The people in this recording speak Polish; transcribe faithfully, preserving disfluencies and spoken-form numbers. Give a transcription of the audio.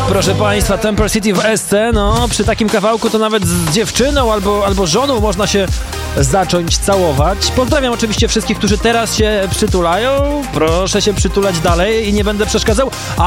Proszę Państwa, Temple City w S C, no przy takim kawałku to nawet z dziewczyną albo, albo żoną można się zacząć całować. Pozdrawiam oczywiście wszystkich, którzy teraz się przytulają. Proszę się przytulać dalej i nie będę przeszkadzał.